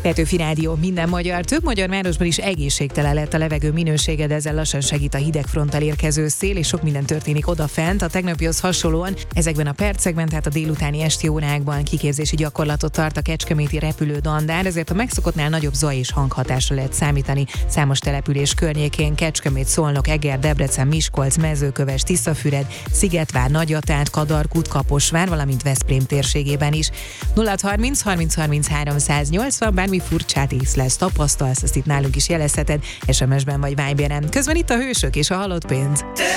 Petőfi Rádió, minden magyar, több magyar városban is egészségtelen lett a levegő minősége, de ezzel lassan segít a hidegfronttal érkező szél, és sok minden történik odafent. A tegnapihoz hasonlóan ezekben a percekben, tehát a délutáni esti órákban kiképzési gyakorlatot tart a kecskeméti repülő dandár, ezért a megszokottnál nagyobb zaj és hanghatásra lehet számítani számos település környékén: Kecskemét, Szolnok, Eger, Debrecen, Miskolc, Mezőköves, Tiszafüred, Szigetvár, Nagyatát, Kadarkút, Kaposvár, valamint Veszprém térségében is. 0630 30 33 180, bármi furcsát észlelsz, tapasztalsz, azt itt nálunk is jelezheted, SMS-ben vagy Viberen. Közben itt a Hősök és a Halott pénz.